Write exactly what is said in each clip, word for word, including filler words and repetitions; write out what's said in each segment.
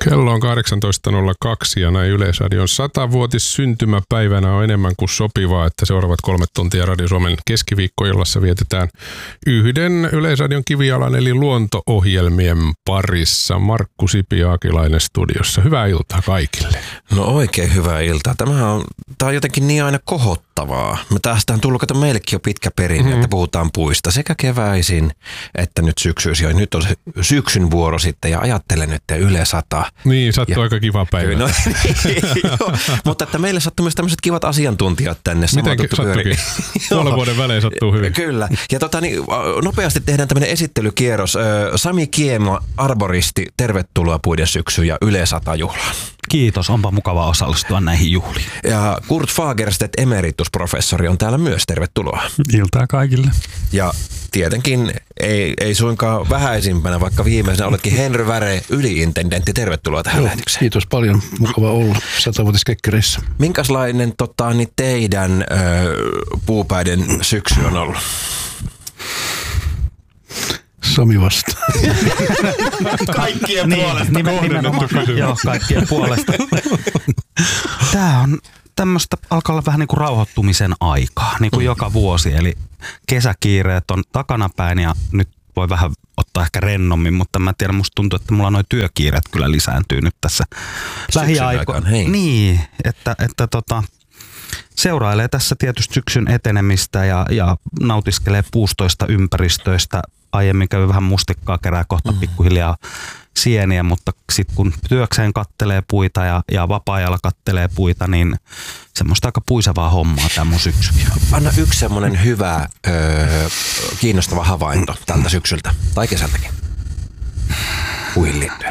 Kello on kahdeksantoista nolla kaksi ja näin Yleisradion satavuotis syntymäpäivänä on enemmän kuin sopivaa, että seuraavat kolme tuntia Radio Suomen keskiviikkoillassa vietetään yhden Yleisradion kivijalan eli luonto-ohjelmien parissa. Markku Sipi-Aakilainen studiossa. Hyvää iltaa kaikille. No oikein hyvää iltaa. Tämä on, tämä on jotenkin niin aina kohottavaa. Me tästä on tullut, kato meillekin jo pitkä perinne, mm-hmm. että puhutaan puista sekä keväisin että nyt syksyisin. Nyt on se syksyn vuoro sitten ja ajattelen nyt, että Yle sata. Niin, sattuu aika kiva päivä. No, joo, mutta että meille sattuu myös tämmöiset kivat asiantuntijat tänne. Miten sattuikin? Puolen vuoden välein sattuu hyvin. Kyllä. Ja tota, niin, nopeasti tehdään tämmöinen esittelykierros. Sami Kiema, arboristi, tervetuloa puiden syksyyn ja Yle sata juhlaan. Kiitos, onpa mukava osallistua näihin juhliin. Ja Kurt Fagerstedt, emeritusprofessori, on täällä myös. Tervetuloa. Iltaa kaikille. Ja tietenkin ei, ei suinkaan vähäisimpänä, vaikka viimeisenä oletkin Henry Väre, yliintendentti. Tervetuloa tähän lähetykseen. Kiitos paljon. Mukava olla satavuotiskekkereissä. Minkälainen tota, niin teidän ö, puupäiden syksy on ollut? Sami vastaa. Kaikkien puolesta. Niin, nimenomaan, joo, kaikkien puolesta. Tämä on tämmöistä, alkaa olla vähän niin kuin rauhoittumisen aikaa, niin kuin mm. joka vuosi. Eli kesäkiireet on takanapäin ja nyt voi vähän ottaa ehkä rennommin, mutta mä tiedän, musta tuntuu, että mulla noi työkiireet kyllä lisääntyy nyt tässä lähiaikoina. Niin, että, että tota, seurailee tässä tietysti syksyn etenemistä ja, ja nautiskelee puustoista ympäristöistä. Aiemmin kävi vähän mustikkaa, kerää kohta mm. pikkuhiljaa sieniä, mutta sitten kun työkseen kattelee puita ja, ja vapaa-ajalla kattelee puita, niin semmoista aika puisevaa hommaa tämä mun syksy. Anna yksi semmoinen hyvä, öö, kiinnostava havainto tältä syksyltä tai kesältäkin puihin liittyen.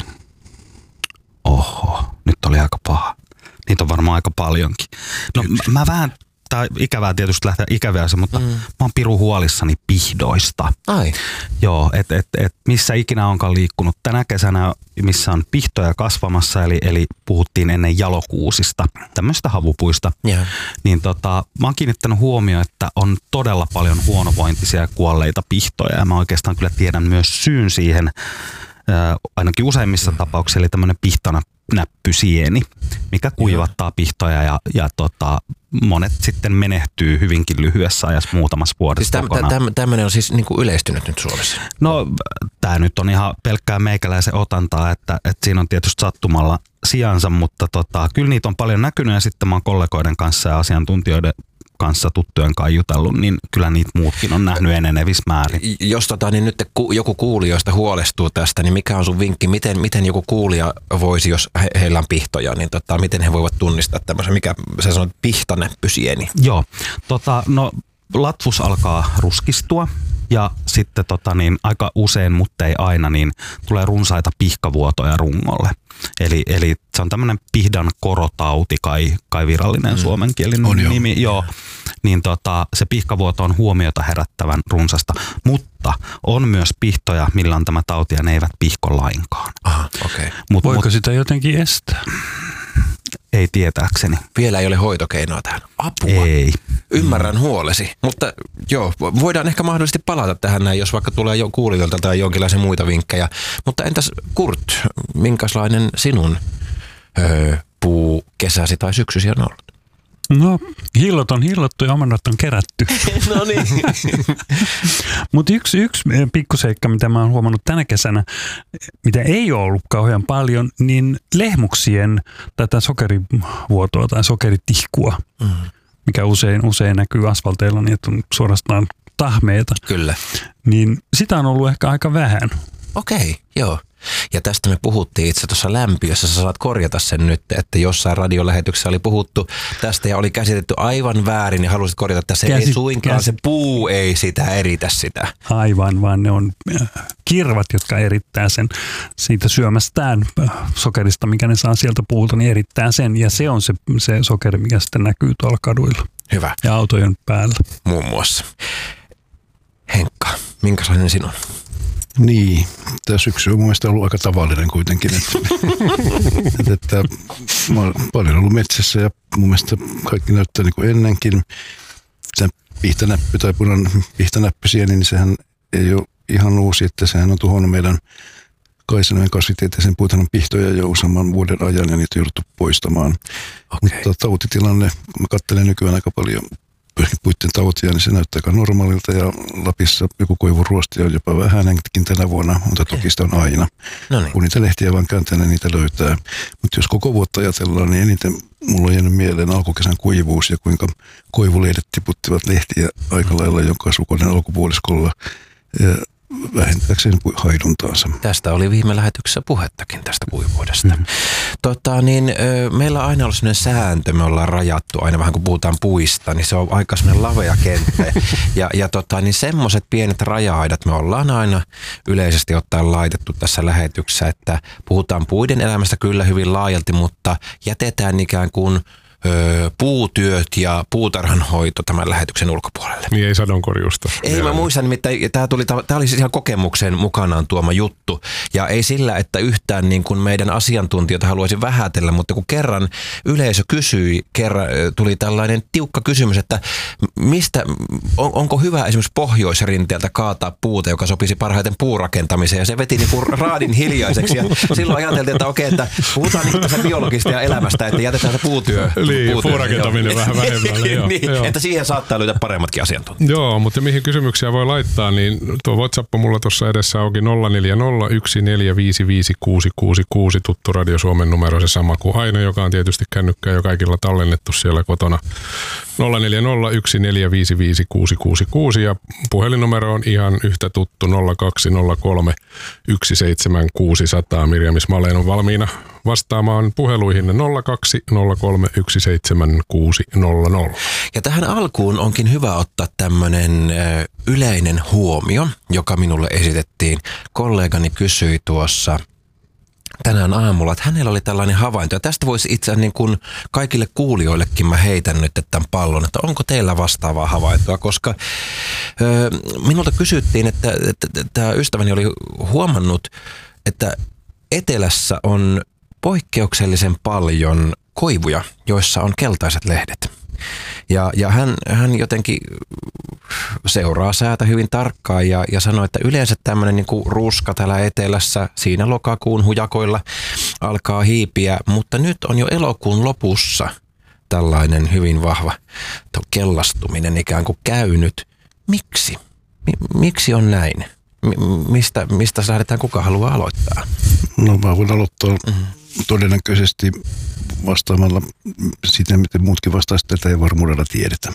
Oho, nyt oli aika paha. Niitä on varmaan aika paljonkin. No mä, mä vähän... Tämä on ikävää tietysti lähteä ikävää se, mutta mm. mä oon pirun huolissani pihdoista. Ai. Joo, että et, et missä ikinä onkaan liikkunut. Tänä kesänä, missä on pihtoja kasvamassa, eli, eli puhuttiin ennen jalokuusista, tämmöistä havupuista, yeah. niin tota, mä oon kiinnittänyt huomioon, että on todella paljon huonovointisia ja kuolleita pihtoja. Ja mä oikeastaan kyllä tiedän myös syyn siihen, äh, ainakin useimmissa mm. tapauksissa, eli tämmöinen pihtana näppysieni, mikä kuivattaa pihtoja ja, ja tota, monet sitten menehtyy hyvinkin lyhyessä ajassa muutamassa vuodessa siis kokonaan. Täm, tämmöinen on siis niinku yleistynyt nyt Suomessa? No tämä nyt on ihan pelkkää meikäläisen otantaa, että, että siinä on tietysti sattumalla sijansa, mutta tota, kyllä niitä on paljon näkynyt ja sitten mä oon kollegoiden kanssa ja asiantuntijoiden kanssa tuttujen kai jutellut, niin kyllä niitä muutkin on nähnyt enenevissä määrin. Jos tota, niin nyt ku, joku kuulijoista huolestuu tästä, niin mikä on sun vinkki? Miten, miten joku kuulija voisi, jos he, heillä on pihtoja, niin tota, miten he voivat tunnistaa tämmöisen, mikä sä sanoit, pihtanäppysieni? Joo, tota, no latvus alkaa ruskistua ja sitten tota, niin, aika usein, mutta ei aina, niin tulee runsaita pihkavuotoja rungolle. Eli, eli se on tämmöinen pihdan korotauti, kai, kai virallinen mm. suomenkielinen on nimi. Joo. Niin tota, se pihkavuoto on huomiota herättävän runsasta, mutta on myös pihtoja, millä on tämä tauti ja ne eivät pihko lainkaan. Aha, okay. mut, Voiko mut, sitä jotenkin estää? Ei tietääkseni. Vielä ei ole hoitokeinoa tähän. Apua. Ei. Ymmärrän huolesi, mutta joo, voidaan ehkä mahdollisesti palata tähän näin, jos vaikka tulee jo kuulijoilta tai jonkinlaisia muita vinkkejä. Mutta entäs Kurt, minkälainen sinun öö, puu, kesäsi tai syksysi on ollut? No, hillot on hillottu ja omenat on kerätty. No niin. Mutta yksi, yksi pikkuseikka, mitä mä oon huomannut tänä kesänä, mitä ei ole ollut kauhean paljon, niin lehmuksien tätä sokerivuotoa tai sokeritihkua, mm. mikä usein, usein näkyy asfalteilla, niin että on suorastaan tahmeita. Kyllä. Niin sitä on ollut ehkä aika vähän. Okei, joo. Ja tästä me puhuttiin itse tuossa lämpiössä, sä saat korjata sen nyt, että jossain radiolähetyksessä oli puhuttu tästä ja oli käsitetty aivan väärin ja halusit korjata, että se Käsit, ei suinkaan, käsit. se puu ei sitä eritä sitä. Aivan, vaan ne on kirvat, jotka erittää sen siitä syömästään sokerista, mikä ne saa sieltä puulta, niin erittää sen ja se on se, se sokeri, mikä sitten näkyy tuolla kaduilla. Hyvä. Ja autojen päällä. Muun muassa. Henkka, minkälainen sinun? Niin, tämä syksy on mun mielestä ollut aika tavallinen kuitenkin, että, että, että mä oon paljon ollut metsässä ja mun mielestä kaikki näyttää niin kuin ennenkin. Tämä pihtanäppy tai punan pihtanäppysieni, niin sehän ei ole ihan uusi, että sehän on tuhonnut meidän Kaisanimen kasvitieteisen puutarhan pihtoja jo useamman vuoden ajan ja niitä on jouduttu poistamaan. Okay. Mutta tautitilanne, kun mä katselen nykyään aika paljon myöskin puitten tautia, niin se näyttää aika normaalilta ja Lapissa joku koivuruosti on jopa vähänenkin tänä vuonna, mutta okay. Toki sitä on aina. No niin. Kun niitä lehtiä vaan kääntää, niin niitä löytää. Mutta jos koko vuotta ajatellaan, niin eniten mulla on jäänyt mieleen alkukesän kuivuus ja kuinka koivulehdet tiputtivat lehtiä aika lailla jo kasvukauden alkupuoliskolla vähentääkseen haiduntaansa. Tästä oli viime lähetyksessä puhettakin tästä kuivuudesta. Mm. Tota, niin, ö, meillä on aina ollut sellainen sääntö, me ollaan rajattu aina vähän kun puhutaan puista, niin se on aika sellainen lavea kenttä. ja ja tota, niin semmoiset pienet raja-aidat me ollaan aina yleisesti ottaen laitettu tässä lähetyksessä, että puhutaan puiden elämästä kyllä hyvin laajalti, mutta jätetään ikään kuin Öö, puutyöt ja puutarhanhoito tämän lähetyksen ulkopuolelle. Niin ei sadonkorjusta. Ei, vielä. Mä muistan, nimittäin tämä tuli, tämä oli siis ihan kokemuksen mukanaan tuoma juttu. Ja ei sillä, että yhtään niin kuin meidän asiantuntijoita haluaisin vähätellä, mutta kun kerran yleisö kysyi, kerran tuli tällainen tiukka kysymys, että mistä, on, onko hyvä esimerkiksi pohjoisrinteeltä kaataa puuta, joka sopisi parhaiten puurakentamiseen. Ja se veti niin kuin raadin hiljaiseksi. Ja silloin ajateltiin, että okei, että puhutaan niin kuin tästä biologista ja elämästä, että jätetään se puutyö. Niin, puurakentaminen jo. Vähän vähemmälle. Joo, niin, joo. Että siihen saattaa löytää paremmatkin asiantuntijat. Joo, mutta mihin kysymyksiä voi laittaa, niin tuo WhatsApp mulla tuossa edessä onkin nolla neljä nolla yksi neljä viisi viisi kuusi kuusi kuusi, tuttu Radio Suomen numero, se sama kuin aina, joka on tietysti kännykkää jo kaikilla tallennettu siellä kotona. nolla neljä nolla yksi neljä viisi viisi kuusi kuusi kuusi ja puhelinnumero on ihan yhtä tuttu nolla kaksi nolla kolme yksi seitsemän kuusi nolla nolla. Mirjamis Maleen on valmiina vastaamaan puheluihin nolla kaksi nolla kolme yksi seitsemän kuusi nolla nolla. Ja tähän alkuun onkin hyvä ottaa tämmöinen yleinen huomio, joka minulle esitettiin. Kollegani kysyi tuossa tänään aamulla, että hänellä oli tällainen havainto. Ja tästä voisi itse niin kuin kaikille kuulijoillekin mä heitän nyt tämän pallon, että onko teillä vastaavaa havaintoa, koska ö, minulta kysyttiin, että, että, että tämä ystäväni oli huomannut, että etelässä on poikkeuksellisen paljon koivuja, joissa on keltaiset lehdet. Ja, ja hän, hän jotenkin seuraa säätä hyvin tarkkaan ja, ja sanoi, että yleensä tämmöinen niin kuin ruska täällä etelässä siinä lokakuun hujakoilla alkaa hiipiä, mutta nyt on jo elokuun lopussa tällainen hyvin vahva kellastuminen ikään kuin käynyt. Miksi? Miksi on näin? Mistä, mistä lähdetään, kuka haluaa aloittaa? No mä voin aloittaa mm-hmm. todennäköisesti vastaamalla siitä, miten muutkin vastaisivat, että ei varmuudella tiedetä.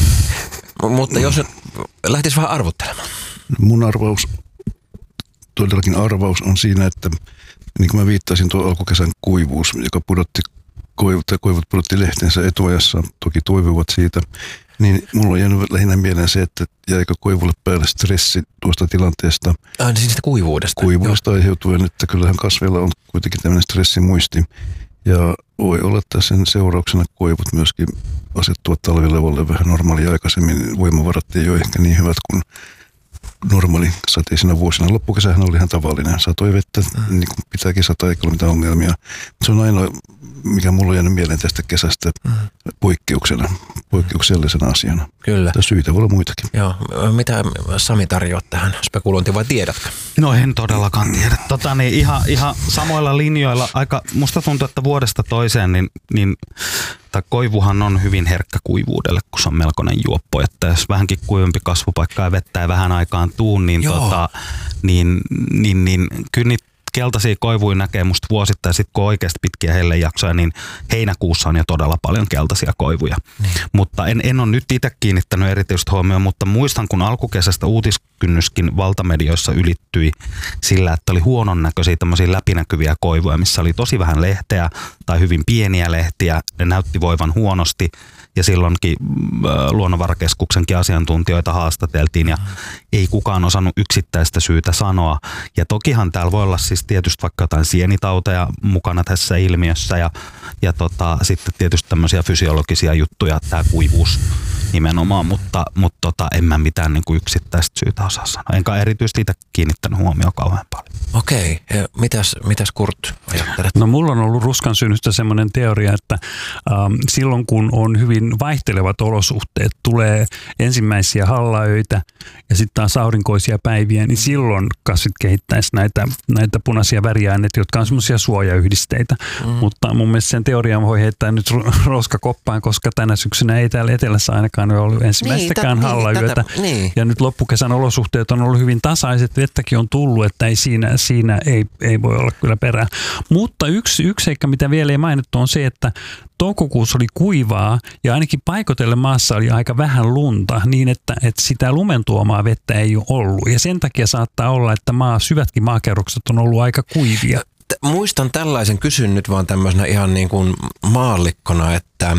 Mutta jos lähtisi vähän arvottelemaan. Mun arvaus, todellakin arvaus on siinä, että niin kuin mä viittasin tuo alkukesän kuivuus, joka pudotti, koivut, koivut pudotti lehtensä etuajassa, toki toivoivat siitä, niin mulla on jäänyt lähinnä mieleen se, että jäikö koivulle päälle stressi tuosta tilanteesta. Ah, niin siitä kuivuudesta. Kuivuudesta aiheutuen, että kyllähän kasveilla on kuitenkin tämmöinen stressimuisti. Ja voi olla, että sen seurauksena koivut myöskin asettuvat talvilevolle vähän normaalia aikaisemmin. Voimavarat ei ole ehkä niin hyvät kuin normaali sateisina vuosina. Loppukesähän oli ihan tavallinen. Satoi vettä, mm. niin kuin pitääkin sataa, eikä ole mitään ongelmia. Se on ainoa, mikä mulla on jäänyt mieleen tästä kesästä mm. poikkeuksena, poikkeuksellisena asiana. Kyllä. Mutta syitä voi olla muitakin. Joo. Mitä Sami tarjoaa tähän spekulointiin vai tiedätkö? No en todellakaan tiedä. Tota, niin ihan, ihan samoilla linjoilla. Aika, musta tuntuu, että vuodesta toiseen niin, niin tämä koivuhan on hyvin herkkä kuivuudelle, kun se on melkoinen juoppo. Että jos vähänkin kuivempi kasvupaikka ja vettä ei vähän aikaan tuu, niin, tota, niin, niin, niin kyllä niitä keltaisia koivuja näkee musta vuosittain. Sitten kun on oikeasti pitkiä hellejaksoja, niin heinäkuussa on jo todella paljon keltaisia koivuja. Niin. Mutta en, en ole nyt itse kiinnittänyt erityistä huomioon, mutta muistan, kun alkukesästä uutiskynnyskin valtamedioissa ylittyi sillä, että oli huonon näköisiä tämmöisiä läpinäkyviä koivuja, missä oli tosi vähän lehteä tai hyvin pieniä lehtiä. Ne näytti voivan huonosti. Ja silloinkin Luonnonvarakeskuksenkin asiantuntijoita haastateltiin ja ei kukaan osannut yksittäistä syytä sanoa. Ja tokihan täällä voi olla siis tietysti vaikka jotain sienitauteja mukana tässä ilmiössä ja, ja tota, sitten tietysti tämmöisiä fysiologisia juttuja, tämä kuivuus nimenomaan, mutta, mutta tota, en mä mitään niin kuin yksittäistä syytä osaa sanoa. Enkä erityisesti itse kiinnittänyt huomioon kauhean paljon. Okei, mitäs, mitäs Kurt ajattelet? No mulla on ollut ruskan synnystä semmoinen teoria, että ähm, silloin kun on hyvin vaihtelevat olosuhteet, tulee ensimmäisiä hallaöitä ja sitten taas aurinkoisia päiviä, niin silloin kasvit kehittäisi näitä, näitä punaisia väriaineita, jotka on semmoisia suojayhdisteitä. Mm. Mutta mun mielestä sen teorian voi heittää nyt roskakoppaan, koska tänä syksynä ei täällä etelässä ainakaan ole ollut ensimmäistäkään niin, hallayötä. Niin, niin. Ja nyt loppukesän olosuhteet on ollut hyvin tasaiset, vettäkin on tullut, että ei siinä, siinä ei, ei voi olla kyllä perää. Mutta yksi, yksi seikka, mitä vielä ei mainittu, on se, että toukokuussa oli kuivaa ja ainakin paikotelle maassa oli aika vähän lunta niin, että, että sitä lumen tuomaa vettä ei ole ollut. Ja sen takia saattaa olla, että maa, syvätkin maakerrokset on ollut aika kuivia. Muistan tällaisen, kysyn nyt vaan tämmöisenä ihan niin kuin maallikkona, että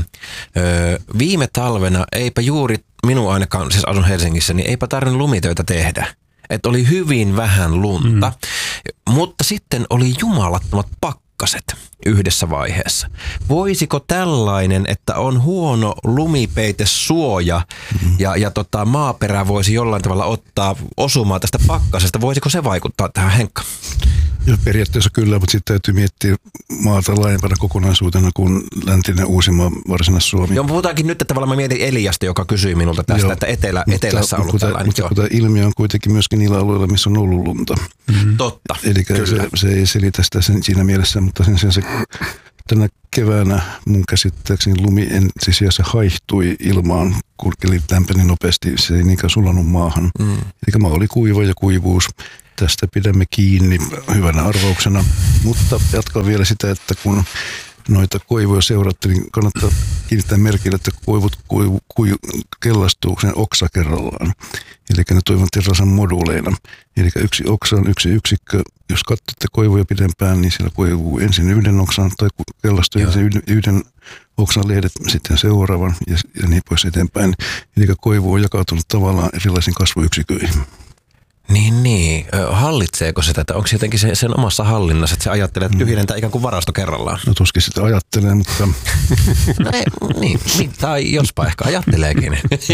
ö, viime talvena eipä juuri, minun ainakaan, siis asun Helsingissä, niin eipä tarvinnut lumitöitä tehdä. Että oli hyvin vähän lunta, mm. mutta sitten oli jumalattomat pakkaset yhdessä vaiheessa. Voisiko tällainen, että on huono lumipeitesuoja mm. ja, ja tota, maaperä voisi jollain tavalla ottaa osumaa tästä pakkasesta, voisiko se vaikuttaa tähän, Henkka? Ja periaatteessa kyllä, mutta sitten täytyy miettiä maata laajempana kokonaisuutena kuin läntinen Uusimaa, Varsinais-Suomi. Joo, puhutaankin nyt, että tavallaan mä mietin Eliasta, joka kysyi minulta tästä, Joo, että etelä, mutta, etelässä on ollut mutta, tällainen. Mutta tämä ilmiö on kuitenkin myöskin niillä alueilla, missä on ollut lunta. Mm-hmm. Totta, Eli se, se ei selitä sitä sen, siinä mielessä, mutta sen sijaan se tänä keväänä mun käsittääkseni lumi ensisijassa haihtui ilmaan, kun eli lämpeni nopeasti, se ei niinkään sulanut maahan. Mm. Eli maa oli kuiva ja kuivuus. Tästä pidämme kiinni hyvänä arvauksena, mutta jatkan vielä sitä, että kun noita koivuja seuratte, niin kannattaa kiinnittää merkille, että koivut koivu, koivu, kellastuu sen oksa kerrallaan. Eli ne toimivat terrasan moduuleina. Eli yksi oksa on yksi yksikkö. Jos katsotte koivuja pidempään, niin siellä koivuu ensin yhden oksan tai kellastuu ensin yhden, yhden oksan lehdet, sitten seuraavan ja, ja niin pois eteenpäin. Eli koivu on jakautunut tavallaan erilaisiin kasvuyksiköihin. Niin, niin. Hallitseeko se tätä? Onko se jotenkin se, sen omassa hallinnassa, että se ajattelee, että tyhjennetään ikään kuin varasto kerrallaan? No tuskin sitä ajattelee, mutta... no ei, niin, niin, tai jospa ehkä ajatteleekin.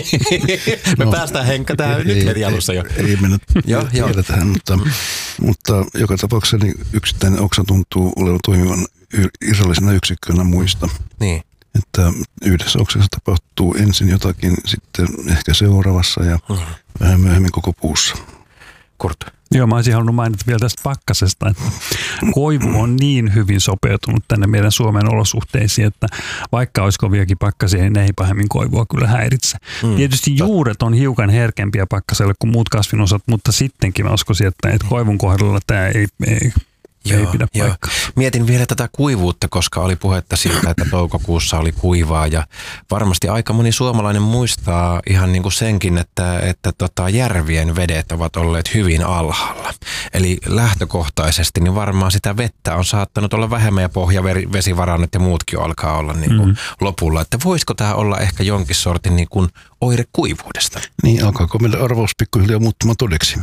Me no, päästään Henkka tähän ei, nyt heti alussa jo. Ei, ei mennä vielä tähän, mutta, mutta joka tapauksessa niin yksittäinen oksa tuntuu olevan toimivan irrallisena yksikkönä muista. Niin. Että yhdessä oksassa tapahtuu ensin jotakin, sitten ehkä seuraavassa ja mm. vähän myöhemmin koko puussa. Kurt. Joo, mä olisin halunnut mainita vielä tästä pakkasesta, että koivu on niin hyvin sopeutunut tänne meidän Suomen olosuhteisiin, että vaikka olisi koviakin pakkasia, niin ne ei pahemmin koivua kyllä häiritse. Mm. Tietysti juuret on hiukan herkempiä pakkaselle kuin muut kasvinosat, mutta sittenkin mä uskoisin, että, että koivun kohdalla tämä ei... ei Joo, ei pidä joo. paikkaa. Mietin vielä tätä kuivuutta, koska oli puhetta siitä, että toukokuussa oli kuivaa ja varmasti aika moni suomalainen muistaa ihan niin kuin senkin, että, että tota järvien vedet ovat olleet hyvin alhaalla. Eli lähtökohtaisesti niin varmaan sitä vettä on saattanut olla vähemmän ja pohjavesivarannot ja muutkin alkaa olla niin kuin mm. lopulla. Että voisiko tämä olla ehkä jonkin sortin niin kuin oire kuivuudesta? Niin, alkaako meidän arvaus pikkuhiljaa muuttumaan todeksi?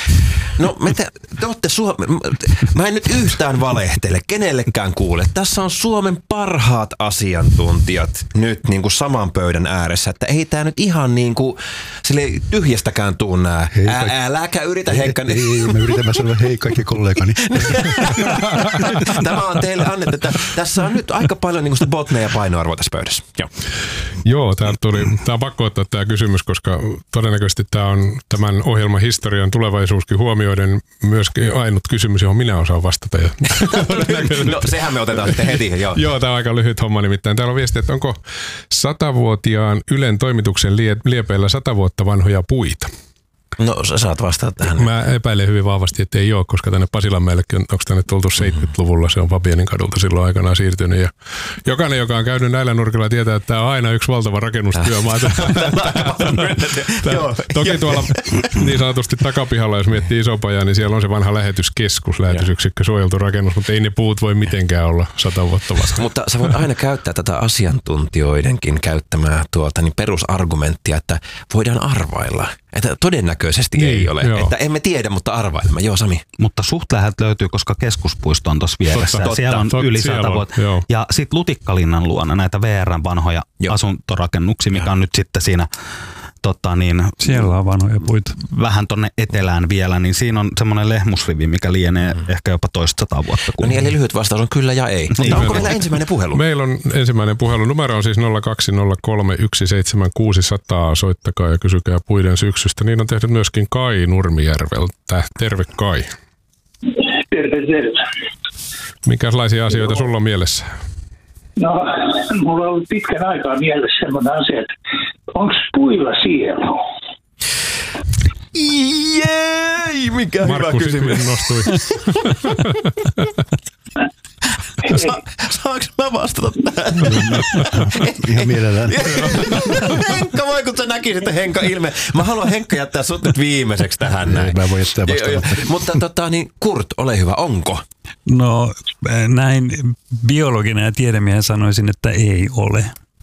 No me te, te olette Suomen, mä en nyt yhtään valehtele, kenellekään kuule. Tässä on Suomen parhaat asiantuntijat nyt niin kuin saman pöydän ääressä, että ei tää nyt ihan niin kuin sille tyhjästäkään tuu nää. Ää, äläkä yritä, Henkka. Ei, ei, mä yritän mä sanoa hei kaikki kollegani. Tämä on teille annettu, että tässä on nyt aika paljon niin kuin sitä botneja ja painoarvoa tässä pöydässä. Joo, Joo täältä tuli, tää on pakko ottaa tämä kysymys, koska todennäköisesti tämä on tämän ohjelman historian tulevaisuuskin huomioiden myöskin ainut kysymys, johon minä osaan vastata. No sehän me otetaan sitten heti. Joo, Joo tämä on aika lyhyt homma nimittäin. Täällä on viesti, että onko satavuotiaan Ylen toimituksen lie, liepeillä sata vuotta vanhoja puita? No sä saat vastata tähän. Mä epäilen hyvin vahvasti, että ei ole, koska tänne Pasilanmäellekin, onko tänne tultu seitsemänkymmentäluvulla, se on Fabianin kadulta silloin aikanaan siirtynyt. Ja jokainen, joka on käynyt näillä nurkilla, tietää, että tämä on aina yksi valtava rakennustyömaa. Toki tuolla niin sanotusti takapihalla, jos miettii Isopajaa, niin siellä on se vanha lähetyskeskus, lähetysyksikkö, suojeltu rakennus, mutta ei ne puut voi mitenkään olla sata vuotta vasta. Mutta sä voit aina käyttää tätä asiantuntijoidenkin käyttämää tuota, niin perusargumenttia, että voidaan arvailla. Että todennäköisesti niin, ei ole. Joo. Että emme tiedä, mutta arvailemme. Joo, Sami. Mutta suht läheltä löytyy, koska keskuspuisto on tuossa vieressä. Totta, siellä on totta, yli siellä sata on, vuotta. joo. Ja sitten Lutikkalinnan luona näitä V R:n vanhoja joo. asuntorakennuksia, mikä on nyt sitten siinä tota niin, Siellä on vanhoja puita. vähän tonne etelään vielä, niin siinä on semmoinen lehmusrivi, mikä lienee mm. ehkä jopa toista sataa vuotta. No niin, eli lyhyt vastaus on kyllä ja ei. Mutta onko meillä ensimmäinen puhelu? Meillä on ensimmäinen puhelu. Numero on siis nolla kaksi nolla kolme yksi seitsemän kuusi nolla nolla. Soittakaa ja kysykää puiden syksystä. Niin on tehnyt myöskin Kai Nurmijärveltä. Terve Kai. Terve, terve. Minkälaisia asioita Joo. sulla on mielessä? No, mulla on ollut pitkän aikaa mielessä sellainen asia, että onko puilla sielu? Jei, mikä Markku hyvä kysymys. Nostui. Sa- saanko mä vastata tähän? Ihan mielellään. Henkka, voi kun sä näkisit Henkan ilme. Mä haluan Henkka jättää sut nyt viimeiseksi tähän näin. Mä voin jättää vastaamatta. Mutta tota, niin Kurt, ole hyvä, onko? No näin biologina ja tiedemiehen sanoisin, että ei ole.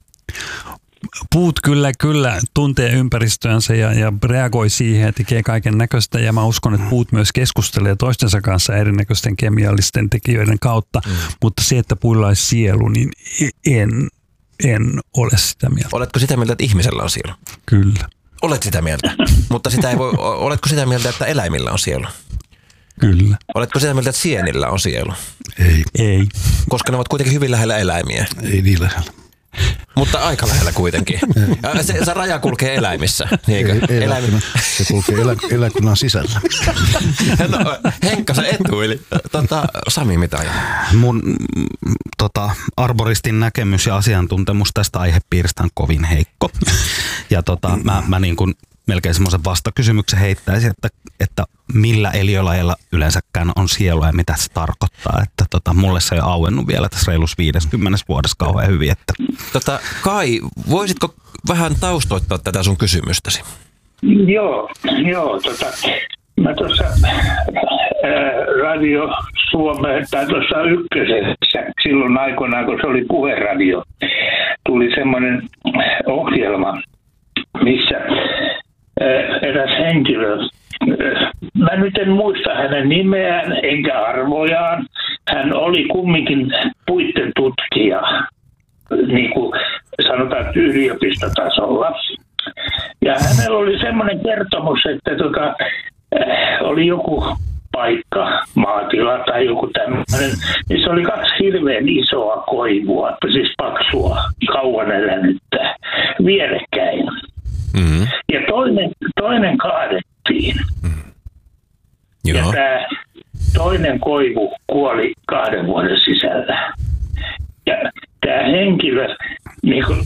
Puut kyllä, kyllä tuntee ympäristöänsä ja, ja reagoi siihen ja tekee kaiken näköistä. Ja mä uskon, että puut myös keskustelee toistensa kanssa erinäköisten kemiallisten tekijöiden kautta. Mm. Mutta se, että puilla olisi sielu, niin en, en ole sitä mieltä. Oletko sitä mieltä, että ihmisellä on sielu? Kyllä. Olet sitä mieltä. Mutta sitä ei voi, oletko sitä mieltä, että eläimillä on sielu? Kyllä. Oletko sitä mieltä, että sienillä on sielu? Ei. Ei. Koska ne ovat kuitenkin hyvin lähellä eläimiä. Ei niin lähellä. Mutta aika lähellä kuitenkin. Se, se raja kulkee eläimissä. Niinkö? Ei, ei Eläimi... se kulkee elä, eläkunnan sisällä. No, Henkka, sä etuili. Tota, Sami, mitä ajaa? Mun tota, arboristin näkemys ja asiantuntemus tästä aihepiiristä on kovin heikko. Ja tota, mä, mä niin kuin melkein semmoisen vastakysymyksen heittäisin, että, että millä eliölajeilla yleensäkään on sielua ja mitä se tarkoittaa. Että tota, mulle se ei ole auennut vielä tässä reilus viideskymmenes vuodessa kauhean hyvin. Että. Tota, Kai, voisitko vähän taustoittaa tätä sun kysymystäsi? Joo, joo. Tota, mä tuossa Radio Suomeen tai tuossa Ykkösessä silloin aikoinaan, kun se oli puheradio, tuli semmoinen ohjelma, missä eräs henkilö, mä nyt en muista hänen nimeään enkä arvojaan, hän oli kumminkin puitten tutkija, niin kuin sanotaan yliopistotasolla. Ja hänellä oli semmoinen kertomus, että tota, oli joku paikka, maatila tai joku tämmöinen, missä oli kaksi hirveän isoa koivua, siis paksua, kauan elänyttä, vierekkäin. Mm-hmm. Ja toinen, toinen kaadettiin. Mm. Ja tämä toinen koivu kuoli kahden vuoden sisällä. Ja tämä henkilö niin kuin,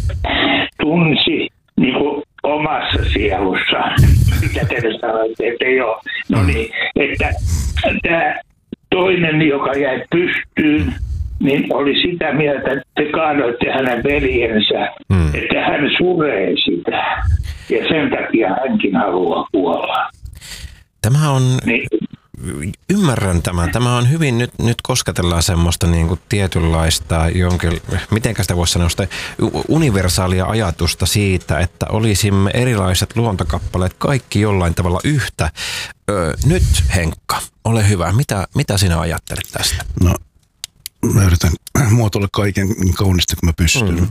tunsi niin kuin, omassa sielussa, mitä te sanoitte, että ei ole. No niin, että tämä toinen, joka jäi pystyyn, niin oli sitä mieltä, että te kaadoitte hänen veljensä, mm. että hän suree sitä. Ja sen takia hänkin haluaa kuolla. Tämä on, niin. Ymmärrän tämän. Tämä on hyvin, nyt, nyt kosketellaan semmoista niin kuin tietynlaista, jonkin, mitenkä sitä voisi sanoa, sitä universaalia ajatusta siitä, että olisimme erilaiset luontokappaleet kaikki jollain tavalla yhtä. Öö, nyt Henkka, ole hyvä. Mitä, mitä sinä ajattelet tästä? No. Mä yritän muotoilla kaiken niin kaunista, kun mä pystyn. Mm,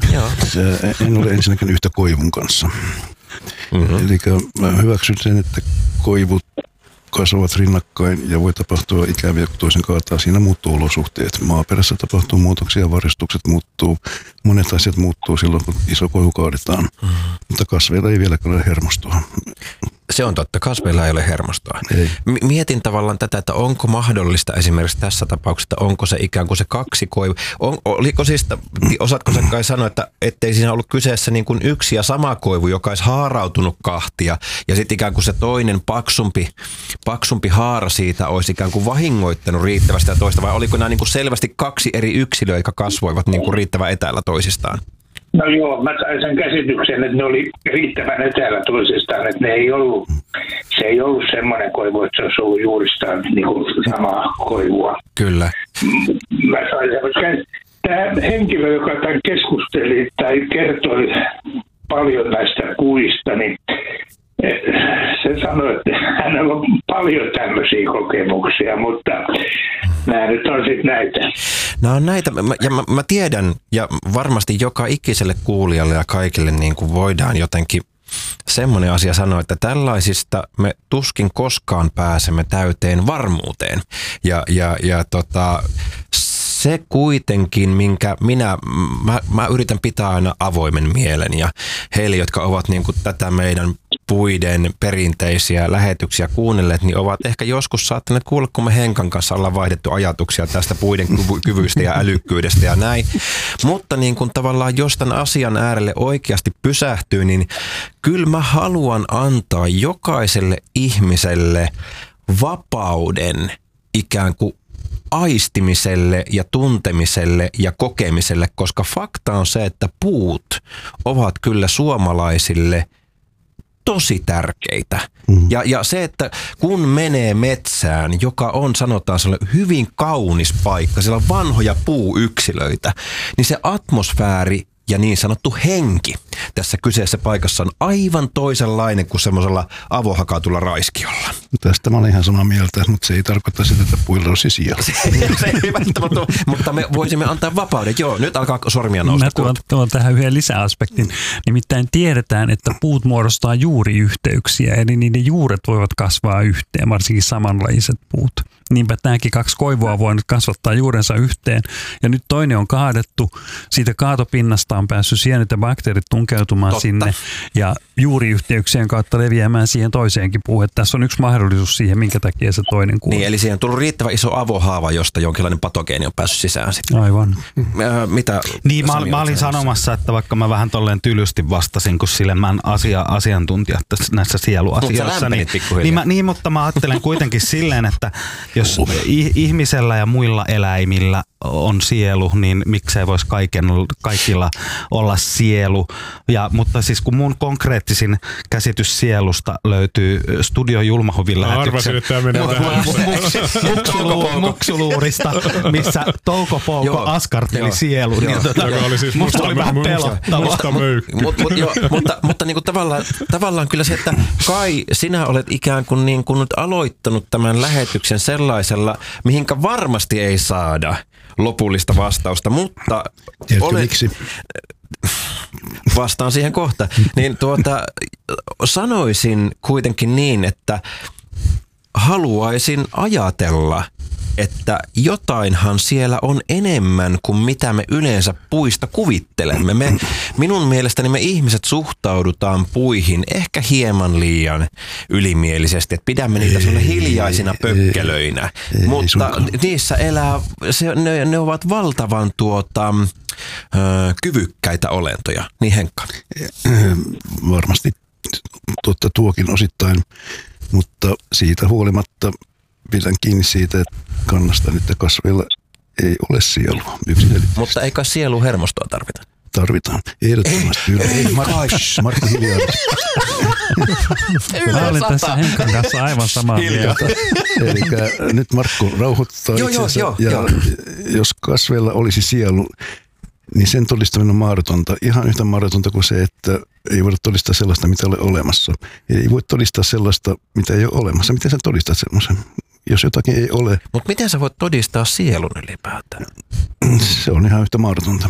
en ole ensinnäkin yhtä koivun kanssa. Mm-hmm. Eli mä hyväksyn sen, että koivut kasvavat rinnakkain ja voi tapahtua ikäviä, kun toisen kaataa. Siinä muuttuu olosuhteet. Maaperässä tapahtuu muutoksia, varistukset muuttuu. Monet asiat muuttuu silloin, kun iso koivu kaadetaan. Mm-hmm. Mutta kasveilla ei vieläkään ole hermostoa. Se on totta. Kasveilla ei ole hermostoa. Ei. Mietin tavallaan tätä, että onko mahdollista esimerkiksi tässä tapauksessa, onko se ikään kuin se kaksi koivu. On, oliko siis, osaatko sä kai sanoa, että ettei siinä ollut kyseessä niin kuin yksi ja sama koivu, joka olisi haarautunut kahtia ja sitten ikään kuin se toinen paksumpi, paksumpi haara siitä olisi ikään kuin vahingoittanut riittävästi ja toista, vai oliko nämä niin kuin selvästi kaksi eri yksilöä, jotka kasvoivat niin kuin riittävän etäällä toisistaan? No joo, mä sain sen käsityksen, että ne oli riittävän etäällä toisistaan, että ne ei ollut, se ei ollut semmoinen koivu, että se olisi ollut juuristaan niin kuin samaa koivua. Kyllä. Mä sain sen. Tämä henkilö, joka tämän keskusteli tai kertoi paljon näistä puista, niin se sanoi, että hänellä on paljon tämmöisiä kokemuksia, mutta nämä nyt on sitten näitä. Nämä on näitä, ja mä, mä tiedän, ja varmasti joka ikiselle kuulijalle ja kaikille niin kuin voidaan jotenkin semmoinen asia sanoa, että tällaisista me tuskin koskaan pääsemme täyteen varmuuteen. Ja, ja, ja tota, se kuitenkin, minkä minä, mä, mä yritän pitää aina avoimen mielen ja heille, jotka ovat niin kuin tätä meidän puiden perinteisiä lähetyksiä kuunnelleet, niin ovat ehkä joskus saattaneet kuulla, kun me Henkan kanssa ollaan vaihdettu ajatuksia tästä puiden kyvystä ja älykkyydestä ja näin. Mutta niin kuin tavallaan jos tämän asian äärelle oikeasti pysähtyy, niin kyllä mä haluan antaa jokaiselle ihmiselle vapauden ikään kuin aistimiselle ja tuntemiselle ja kokemiselle, koska fakta on se, että puut ovat kyllä suomalaisille tosi tärkeitä. Mm. Ja, ja se, että kun menee metsään, joka on sanotaan sellainen hyvin kaunis paikka, siellä on vanhoja puuyksilöitä, niin se atmosfääri ja niin sanottu henki tässä kyseessä paikassa on aivan toisenlainen kuin semmoisella avohakatulla raiskiolla. Tästä mä olen ihan samaa mieltä, mutta se ei tarkoita sitä, että puilla olisi sijaa. se, se ei välttämättä, mutta me voisimme antaa vapauden. Joo, nyt alkaa sormia nousta. Mä tuon, tuon tähän yhden lisäaspektin. Nimittäin tiedetään, että puut muodostaa juuriyhteyksiä, eli niiden juuret voivat kasvaa yhteen, varsinkin samanlaiset puut. Niinpä tämäkin kaksi koivua voi nyt kasvattaa juurensa yhteen. Ja nyt toinen on kaadettu, siitä kaatopinnasta on päässyt sienet ja bakteerit tunkeutumaan Totta. sinne ja juuriyhteyksien kautta leviämään siihen toiseenkin puuhun. Että tässä on yksi mahdollisuus siihen, minkä takia se toinen kuuluu. Niin, eli siihen on tullut riittävän iso avohaava, josta jonkinlainen patogeeni on päässyt sisään sitten. Aivan. Äh, mitä? Niin, mä, mä olin sanomassa, että vaikka mä vähän tolleen tylysti vastasin, kun sille mä asia, asiantuntija näissä sieluasioissa. Niin, niin, mä, niin, mutta mä ajattelen kuitenkin silleen, että jos ihmisellä ja muilla eläimillä on sielu, niin miksei voisi kaiken, kaikilla olla sielu. Ja, mutta siis kun mun konkreettisin käsitys sielusta löytyy Studio Julmahovin lähetyksen muksuluurista, missä Touko Pouko askarteli sielun. Niin tuota, joka oli siis musta oli vähän pelottavaa. Mut, mut, jo, mutta mutta niin kuin tavallaan, tavallaan kyllä se, että Kai sinä olet ikään kuin, niin kuin nyt aloittanut tämän lähetyksen sellaisella, mihinkä varmasti ei saada lopullista vastausta, mutta tiedätkö olet, miksi? Vastaan siihen kohta. Niin tuota, sanoisin kuitenkin niin, että haluaisin ajatella, että jotainhan siellä on enemmän kuin mitä me yleensä puista kuvittelemme. Me, minun mielestäni me ihmiset suhtaudutaan puihin ehkä hieman liian ylimielisesti, että pidämme niitä sellaisena hiljaisina pökkelöinä, ei, ei, mutta ei niissä elää, se, ne, ne ovat valtavan tuota, ö, kyvykkäitä olentoja. Niin Henkka? Varmasti totta tuokin osittain, mutta siitä huolimatta pidän kiinni siitä, että kannastan, että kasveilla ei ole sielua. Mutta eikä sielu hermostoa tarvita? Tarvitaan. Ehdottomasti. Ei, ei, Markku, Markku hiljaa. Mä olin tässä Henkan kanssa aivan samaa mieltä. Eli nyt Markku rauhoittaa joo, itsensä. Joo, ja joo. Jos kasveilla olisi sielu, niin sen todistaminen on mahdotonta. Ihan yhtä mahdotonta kuin se, että ei voida todistaa sellaista, mitä ei ole olemassa. Ei voi todistaa sellaista, mitä ei ole olemassa. Miten sä todistat semmoisen? Jos jotakin ei ole. Mutta miten sä voit todistaa sielun ylipäätään? Se on ihan yhtä mahdotonta.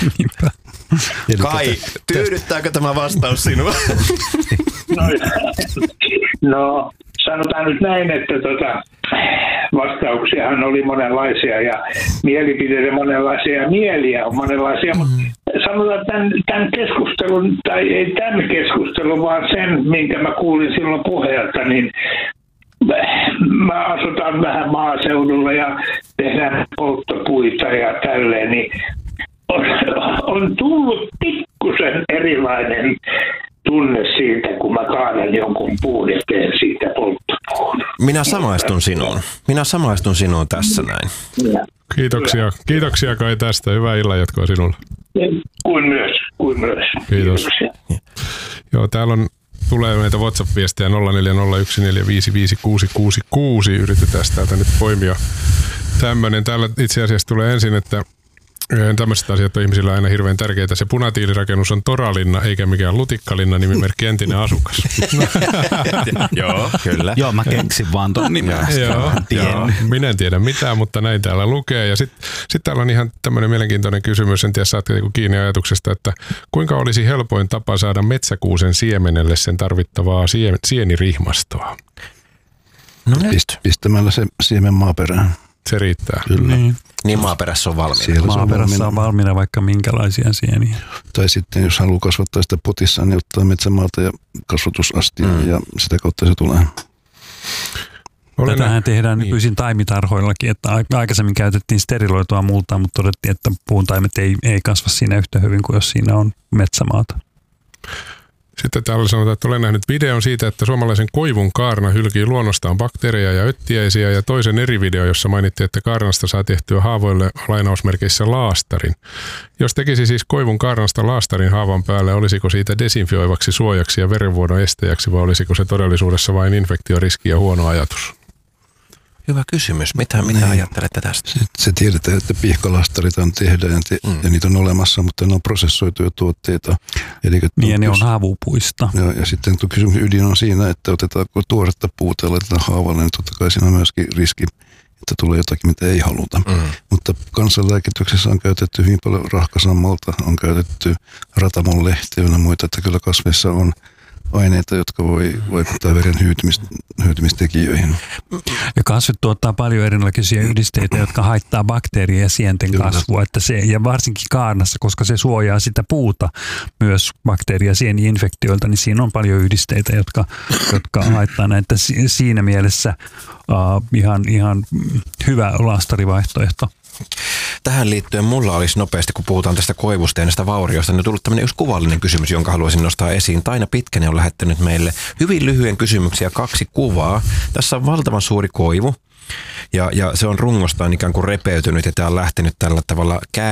Kai, tyydyttääkö tämä vastaus sinua? No, no sanotaan nyt näin, että tota, vastauksiahan oli monenlaisia ja mielipiteitä monenlaisia ja mieliä on monenlaisia, mutta sanotaan tämän, tämän keskustelun, tai ei tämän keskustelun, vaan sen, minkä mä kuulin silloin puheelta, niin mä asutan vähän maaseudulla ja tehdään polttopuita ja tälleen, niin on, on tullut pikkusen erilainen tunne siitä, kun mä kaadan jonkun puun ja teen siitä polttopuun. Minä samaistun sinuun. Minä samaistun sinuun tässä näin. Kiitoksia. Kiitoksia Kai tästä. Hyvää illanjatkoa sinulle. Kuin myös. Kuin myös. Kiitos. Kiitoksia. Joo, täällä on tulee meitä WhatsApp-viestejä nolla neljä nolla yksi neljä viisi viisi kuusi kuusi kuusi. Yritetään täältä nyt poimia tämmöinen. Täällä itse asiassa tulee ensin, että Tämmöiset asiat on ihmisillä aina hirveän tärkeitä. Se punatiilirakennus on Toralinna eikä mikään Lutikkalinna, nimimerkki entinen asukas. Joo, kyllä. Joo, mä keksin vaan ton nimen. Joo, joo, minä en tiedä mitään, mutta näin täällä lukee. Ja sitten sit täällä on ihan tämmöinen mielenkiintoinen kysymys, en tiedä saatte kiinni ajatuksesta, että kuinka olisi helpoin tapa saada metsäkuusen siemenelle sen tarvittavaa sie, sienirihmastoa? No Pist, pistämällä se siemen maaperään. Se riittää. Kyllä. Niin. Niin maaperässä on valmiina. Siellä se on Maaperässä valmiina. on valmiina vaikka minkälaisia sieniä. Tai sitten jos haluaa kasvattaa sitä potissa, niin ottaa metsämaalta ja kasvatusastia mm. ja sitä kautta se tulee. Olen Tätähän tehdään niin. nykyisin taimitarhoillakin, että aikaisemmin käytettiin steriloitua multaa, mutta todettiin, että puuntaimet ei, ei kasva siinä yhtä hyvin kuin jos siinä on metsämaata. Sitten täällä sanotaan, että olen nähnyt videon siitä, että suomalaisen koivun kaarna hylkii luonnostaan bakteereja ja öttiäisiä ja toisen eri video, jossa mainittiin, että kaarnasta saa tehtyä haavoille lainausmerkeissä laastarin. Jos tekisi siis koivun kaarnasta laastarin haavan päälle, olisiko siitä desinfioivaksi suojaksi ja verenvuodon estäjäksi vai olisiko se todellisuudessa vain infektioriski ja huono ajatus? Hyvä kysymys. Mitä, mitä Niin. ajattelette tästä? Se, se tiedetään, että pihkalastarit tehdään ja, te, mm. ja niitä on olemassa, mutta ne on prosessoituja tuotteita. Eli, Niin ja ne on jos- havupuista. Ja, ja sitten tuo kysymys ydin on siinä, että otetaanko tuoretta puuta ja laitetaan haavalle, niin totta kai siinä on myöskin riski, että tulee jotakin, mitä ei haluta. Mm. Mutta kansanlääkityksessä on käytetty hyvin paljon rahkasammalta, on käytetty ratamon lehteä ja muita, että kyllä kasveissa on aineita, jotka voi vaikuttaa veren hyytymist, hyytymistekijöihin. Ja kasvit tuottaa paljon erilaisia yhdisteitä, jotka haittaa bakteerien ja sienten Kyllä. kasvua. Että se, ja varsinkin kaarnassa, koska se suojaa sitä puuta myös bakteeri- ja sieni-infektioilta, niin siinä on paljon yhdisteitä, jotka, jotka haittaa näitä. Si- Siinä mielessä uh, ihan, ihan hyvä laastarivaihtoehto. Tähän liittyen mulla olisi nopeasti, kun puhutaan tästä koivusta ja näistä vaurioista, niin on tullut tämmöinen yksi kuvallinen kysymys, jonka haluaisin nostaa esiin. Taina Pitkänen on lähettänyt meille hyvin lyhyen kysymyksen ja kaksi kuvaa. Tässä on valtavan suuri koivu ja, ja se on rungostaan ikään kuin repeytynyt ja tämä on lähtenyt tällä tavalla kää